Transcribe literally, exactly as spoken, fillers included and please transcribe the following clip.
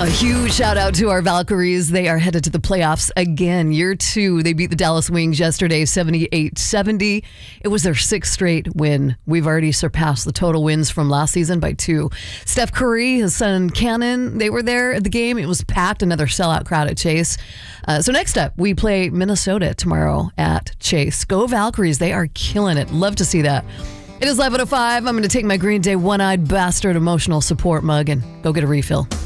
A huge shout out to our Valkyries. They are headed to the playoffs again. Year two, they beat the Dallas Wings yesterday, seventy-eight seventy. It was their sixth straight win. We've already surpassed the total wins from last season by two. Steph Curry, his son Cannon, they were there at the game. It was packed, another sellout crowd at Chase. Uh, so next up, we play Minnesota tomorrow at Chase. Go Valkyries. They are killing it. Love to see that. It is eleven oh five. I'm going to take my Green Day one-eyed bastard emotional support mug and go get a refill.